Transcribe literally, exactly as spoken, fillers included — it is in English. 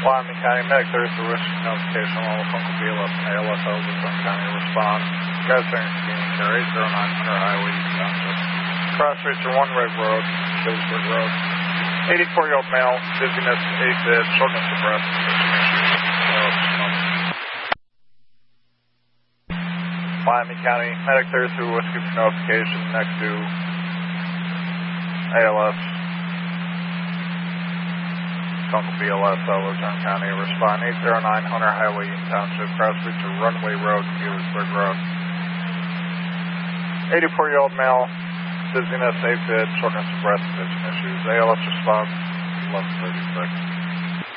Wyoming County Medic, there's the risk notification on the phone B L S and A L S L, Luzerne County respond. Guys there in Phoenix, Air eight zero nine Hunter Highway, East Township. Cross streets are one Red Road, Hillsburg Road. eighty-four-year-old male, dizziness, AFib, shortness of breath. Wyoming County Medic, there's the whiskey notification next to A L S. Uncle B L S L, Luzerne County, respond eight zero nine Hunter Highway, East Township, cross streets to Runway Road, Petersburg Road. eighty-four-year-old male, dizziness, AFib, shortness of breath, vision issues. A L S response, eleven thirty-six.